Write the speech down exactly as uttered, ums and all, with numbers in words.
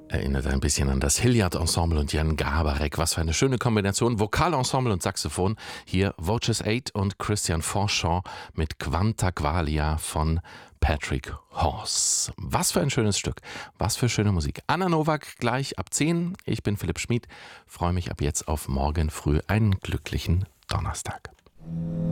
Erinnert ein bisschen an das Hilliard Ensemble und Jan Garbarek. Was für eine schöne Kombination. Vokalensemble und Saxophon. Hier Voces acht und Christian Forchamp mit Quanta Qualia von Patrick Horse. Was für ein schönes Stück. Was für schöne Musik. Anna Nowak gleich ab zehn. Ich bin Philipp Schmid. Freue mich ab jetzt auf morgen früh einen glücklichen Donnerstag.